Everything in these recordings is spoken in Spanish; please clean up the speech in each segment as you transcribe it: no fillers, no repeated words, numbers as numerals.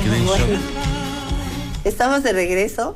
quedé en shock. Estamos de regreso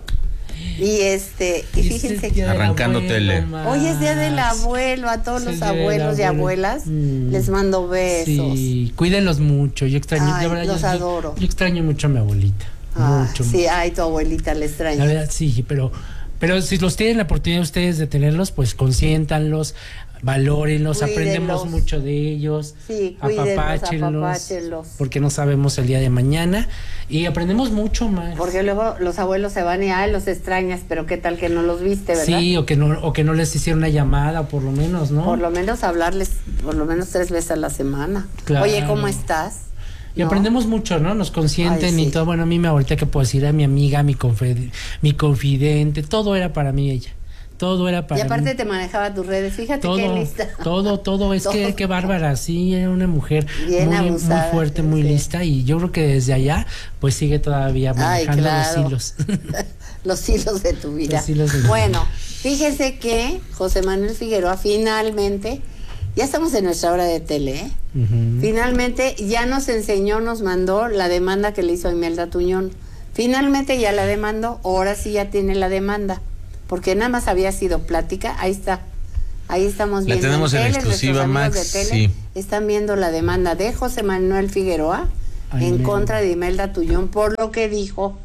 y fíjense que arrancando tele. Hoy es día del abuelo, a todos los abuelos y abuelas les mando besos. Sí, cuídenlos mucho. Yo extraño, ay, de verdad, los adoro. Yo extraño mucho a mi abuelita. Mucho. Sí, ay, tu abuelita le extraña. La verdad, sí, pero si los tienen la oportunidad ustedes de tenerlos, pues consiéntanlos, valórenlos, aprendemos mucho de ellos. Sí, apapáchenlos. Porque no sabemos el día de mañana y aprendemos mucho más. Porque luego los abuelos se van y los extrañas, pero qué tal que no los viste, ¿verdad? Sí, o que no les hicieron una llamada, o por lo menos, ¿no? Por lo menos hablarles, por lo menos 3 veces a la semana. Claro. Oye, ¿cómo estás? Y aprendemos mucho, ¿no? Nos consienten y todo. Bueno, a mí ahorita que puedo decir, a mi amiga, mi confidente, todo era para mí ella. Todo era para mí. Y aparte te manejaba tus redes, fíjate todo, qué lista. Todo, es que qué bárbara, sí, era una mujer bien abusada, muy fuerte, muy lista, y yo creo que desde allá, pues sigue todavía manejando los hilos. Los hilos de tu vida. Bueno, fíjense que José Manuel Figueroa finalmente, ya estamos en nuestra hora de tele, ¿eh? Finalmente ya nos mandó la demanda que le hizo a Imelda Tuñón. Finalmente ya la demandó, ahora sí ya tiene la demanda, porque nada más había sido plática. Ahí está, ahí estamos viendo. La tenemos en exclusiva, Max. De tele están viendo la demanda de José Manuel Figueroa en contra de Imelda Tuñón por lo que dijo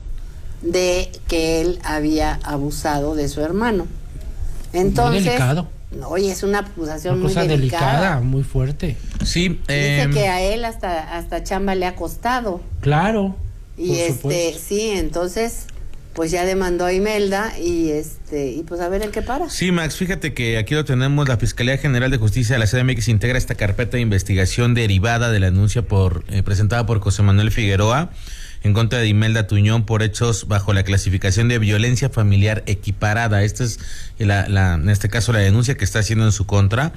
de que él había abusado de su hermano. Entonces, muy delicado. Oye, es una acusación muy delicada, muy fuerte. Sí, dice que a él hasta chamba le ha costado. Claro. Y sí, entonces pues ya demandó a Imelda y pues a ver en qué para. Sí, Max, fíjate que aquí lo tenemos. La Fiscalía General de Justicia de la CDMX integra esta carpeta de investigación derivada de la denuncia presentada por José Manuel Figueroa en contra de Imelda Tuñón por hechos bajo la clasificación de violencia familiar equiparada. Esta es en este caso la denuncia que está haciendo en su contra.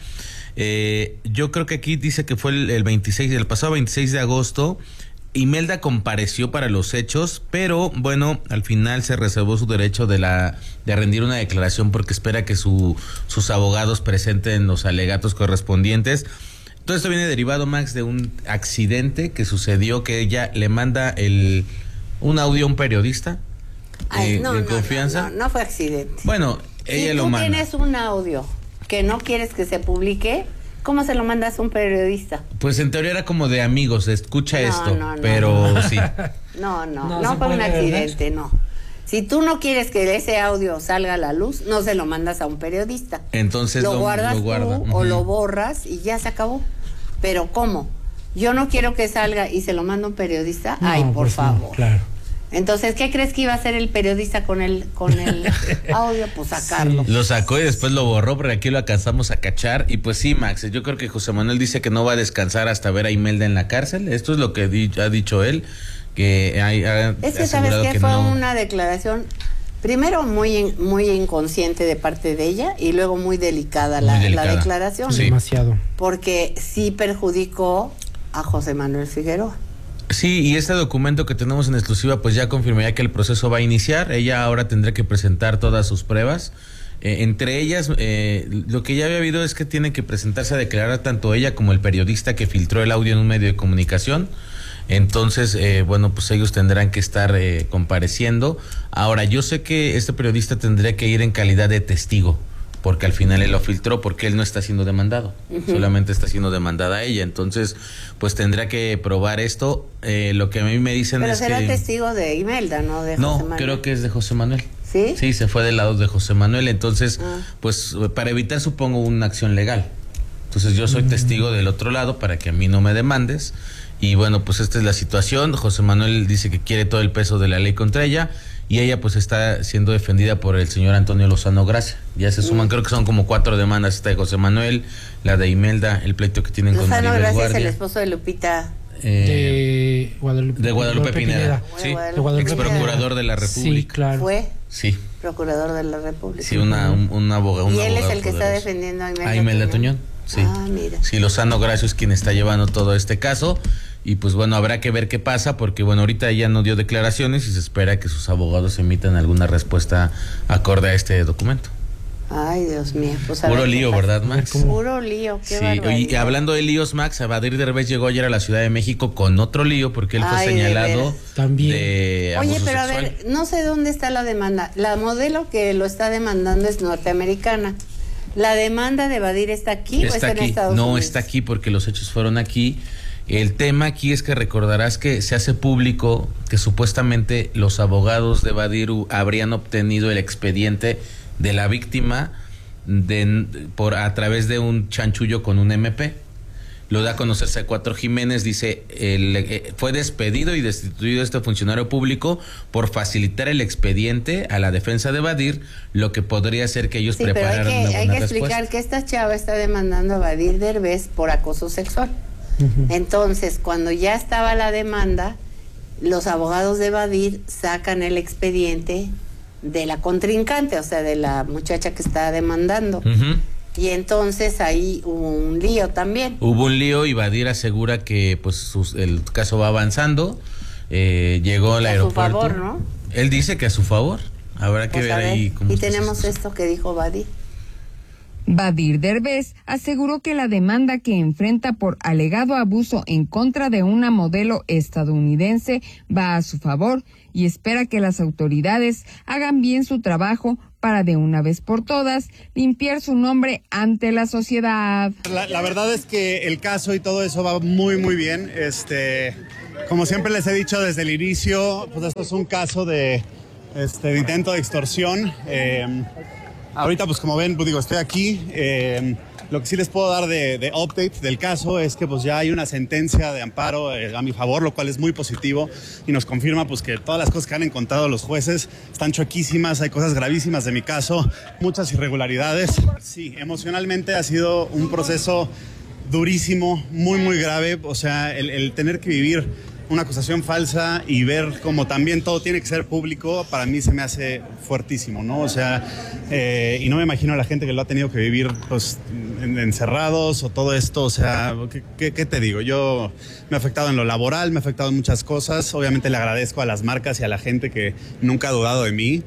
Yo creo que aquí dice que fue el pasado 26 de agosto. Imelda compareció para los hechos, pero bueno, al final se reservó su derecho de rendir una declaración porque espera que sus abogados presenten los alegatos correspondientes. Todo esto viene derivado, Max, de un accidente que sucedió, que ella le manda un audio a un periodista de confianza. No fue accidente. Bueno, ella lo manda. Si tú tienes un audio que no quieres que se publique, ¿cómo se lo mandas a un periodista? Pues en teoría era como de amigos, escucha esto, pero sí. No fue un accidente, no. Si tú no quieres que ese audio salga a la luz, no se lo mandas a un periodista. Entonces lo guardas tú o lo borras y ya se acabó. Pero ¿cómo? Yo no quiero que salga y se lo manda a un periodista. Ay, por favor. No, claro. Entonces, ¿qué crees que iba a hacer el periodista con el audio? Pues sacarlo. Sí. Lo sacó y después lo borró, pero aquí lo alcanzamos a cachar. Y pues sí, Max, yo creo que José Manuel dice que no va a descansar hasta ver a Imelda en la cárcel. Esto es lo que ha dicho él. Es que sabes que fue una declaración primero muy inconsciente de parte de ella y luego muy delicada la declaración. Sí. Demasiado. Porque sí perjudicó a José Manuel Figueroa. Sí, y este documento que tenemos en exclusiva pues ya confirmaría que el proceso va a iniciar. Ella ahora tendrá que presentar todas sus pruebas. Entre ellas, lo que ya había habido es que tiene que presentarse a declarar tanto ella como el periodista que filtró el audio en un medio de comunicación. Entonces, pues ellos tendrán que estar compareciendo. Ahora, yo sé que este periodista tendría que ir en calidad de testigo, porque al final él lo filtró, porque él no está siendo demandado, solamente está siendo demandada ella. Entonces, pues tendrá que probar esto. Lo que a mí me dicen es que... Pero será testigo de Imelda, ¿no? De José Manuel. No, creo que es de José Manuel. ¿Sí? Sí, se fue del lado de José Manuel. Entonces, pues para evitar, supongo, una acción legal. Entonces, yo soy testigo del otro lado para que a mí no me demandes. Y bueno, pues esta es la situación. José Manuel dice que quiere todo el peso de la ley contra ella y ella pues está siendo defendida por el señor Antonio Lozano Gracia. Ya se suman, creo que son como 4 demandas, esta de José Manuel, la de Imelda, el pleito que tienen con Maribel Guardia. Lozano Gracia es el esposo de Lupita. De Guadalupe Pineda. Sí, ex procurador de la República. Sí, claro. ¿Fue? Sí. Procurador de la República. Sí, un abogado. Y él es el que está defendiendo a Imelda Tuñón. Sí. Mira. Sí, Lozano Gracia es quien está llevando todo este caso. Y pues bueno, habrá que ver qué pasa, porque bueno, ahorita ella no dio declaraciones y se espera que sus abogados emitan alguna respuesta acorde a este documento. Ay, Dios mío. Pues puro lío, ¿verdad, Max? Puro lío, qué barbaridad. Y hablando de líos, Max, Badir Derbez llegó ayer a la Ciudad de México con otro lío porque él fue señalado de abuso Oye, pero sexual. A ver, no sé dónde está la demanda. La modelo que lo está demandando es norteamericana. ¿La demanda de Badir está aquí o está en Estados Unidos? No, está aquí porque los hechos fueron aquí. El tema aquí es que recordarás que se hace público que supuestamente los abogados de Badir habrían obtenido el expediente de la víctima a través de un chanchullo con un MP. Lo da a conocer C4 Jiménez, dice, fue despedido y destituido este funcionario público por facilitar el expediente a la defensa de Badir, lo que podría ser que ellos prepararan una buena hay que respuesta. explicar que esta chava está demandando a Badir Derbez por acoso sexual. Entonces, cuando ya estaba la demanda, los abogados de Badir sacan el expediente de la contrincante, o sea, de la muchacha que está demandando. Y entonces ahí hubo un lío también. Hubo un lío y Badir asegura que pues el caso va avanzando. Llegó al aeropuerto. A su favor, ¿no? Él dice que a su favor. Habrá que Pues ver ahí cómo. Y tenemos esto que dijo Badir. Badir Derbez aseguró que la demanda que enfrenta por alegado abuso en contra de una modelo estadounidense va a su favor y espera que las autoridades hagan bien su trabajo para de una vez por todas limpiar su nombre ante la sociedad. La verdad es que el caso y todo eso va muy muy bien. Como siempre les he dicho desde el inicio, pues esto es un caso de intento de extorsión. Ahorita, pues como ven, pues digo, estoy aquí. Lo que sí les puedo dar de update del caso es que pues ya hay una sentencia de amparo a mi favor, lo cual es muy positivo y nos confirma pues que todas las cosas que han encontrado los jueces están choquísimas, hay cosas gravísimas de mi caso, muchas irregularidades. Sí, emocionalmente ha sido un proceso durísimo, muy muy grave, o sea, el tener que vivir una acusación falsa y ver cómo también todo tiene que ser público, para mí se me hace fuertísimo, ¿no? O sea, y no me imagino a la gente que lo ha tenido que vivir, pues, encerrados o todo esto, o sea, ¿qué te digo? Yo me ha afectado en lo laboral, me ha afectado en muchas cosas, obviamente le agradezco a las marcas y a la gente que nunca ha dudado de mí,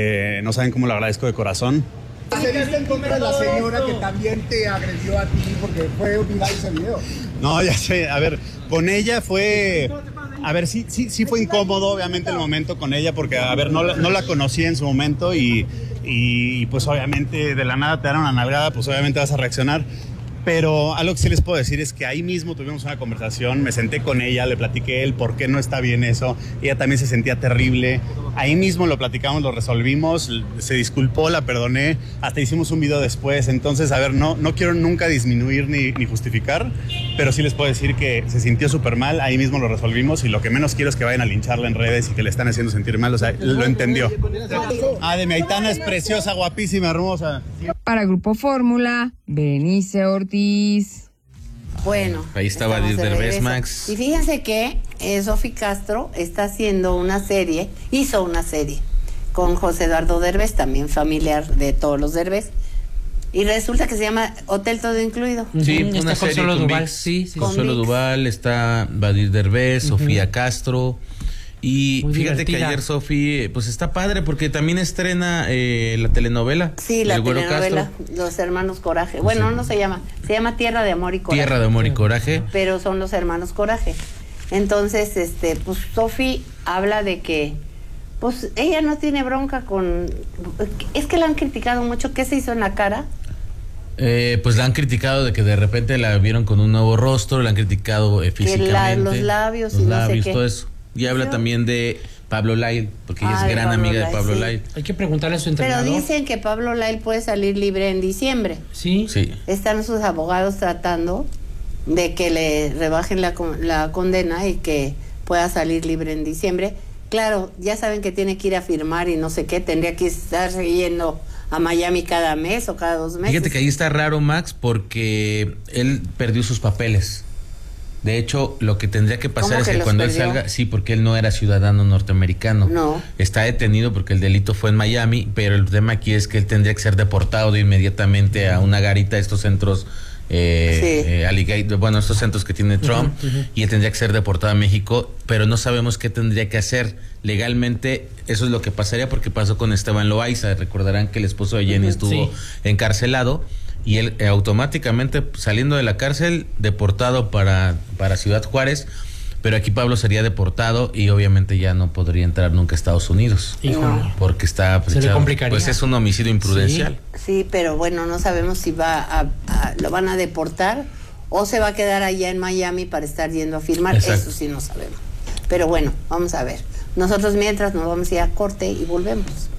no saben cómo lo agradezco de corazón. ¿Se viste en contra de la señora que también te agredió a ti porque fue viral ese video? No, ya sé, a ver, con ella fue... A ver, sí fue incómodo, obviamente, el momento con ella, porque, a ver, no la conocí en su momento y pues, obviamente, de la nada te dan una nalgada, pues, obviamente vas a reaccionar. Pero algo que sí les puedo decir es que ahí mismo tuvimos una conversación, me senté con ella, le platiqué el por qué no está bien eso, ella también se sentía terrible, ahí mismo lo platicamos, lo resolvimos, se disculpó, la perdoné, hasta hicimos un video después, entonces, a ver, no quiero nunca disminuir ni justificar, pero sí les puedo decir que se sintió súper mal, ahí mismo lo resolvimos y lo que menos quiero es que vayan a lincharla en redes y que le están haciendo sentir mal, o sea, lo entendió. De mi Aitana es preciosa, guapísima, hermosa. Para Grupo Fórmula, Berenice Ortiz. Bueno, ahí está Badir Derbez, Max. Y fíjense que Sofi Castro está haciendo hizo una serie con José Eduardo Derbez, también familiar de todos los Derbez. Y resulta que se llama Hotel Todo Incluido. Sí, una serie Consuelo con Duval, VIX. sí. Consuelo Duval, está Badir Derbez, Sofía Castro. Y muy fíjate divertida. Que ayer Sofi, pues está padre porque también estrena la telenovela. Sí, la telenovela, Los Hermanos Coraje. Bueno, no se llama Tierra de Amor y Coraje. Tierra de Amor y Coraje. Pero son Los Hermanos Coraje. Entonces, pues Sofi habla de que, pues ella no tiene bronca con... Es que la han criticado mucho. ¿Qué se hizo en la cara? Pues la han criticado de que de repente la vieron con un nuevo rostro, la han criticado físicamente. Los labios y no sé qué. Todo eso. Y habla también de Pablo Lyle, porque ella es gran amiga de Pablo Lyle. Hay que preguntarle a su entrenador. Pero dicen que Pablo Lyle puede salir libre en diciembre. Sí. Están sus abogados tratando de que le rebajen la condena y que pueda salir libre en diciembre. Claro, ya saben que tiene que ir a firmar y no sé qué, tendría que estar yendo a Miami cada mes o cada 2 meses. Fíjate que ahí está raro, Max, porque él perdió sus papeles. De hecho, lo que tendría que pasar es que cuando él salga, sí, porque él no era ciudadano norteamericano. No. Está detenido porque el delito fue en Miami, pero el tema aquí es que él tendría que ser deportado de inmediatamente a una garita de estos centros Alligator, bueno, estos centros que tiene Trump, y él tendría que ser deportado a México, pero no sabemos qué tendría que hacer legalmente. Eso es lo que pasaría, porque pasó con Esteban Loaiza. Recordarán que el esposo de Jenny estuvo encarcelado, y él automáticamente, saliendo de la cárcel, deportado para Ciudad Juárez. Pero aquí Pablo sería deportado y obviamente ya no podría entrar nunca a Estados Unidos. No. Porque está se le complicaría. Pues es un homicidio imprudencial. Sí, pero bueno, no sabemos si lo van a deportar o se va a quedar allá en Miami para estar yendo a firmar. Exacto. Eso sí no sabemos. Pero bueno, vamos a ver. Nosotros mientras nos vamos a ir a corte y volvemos.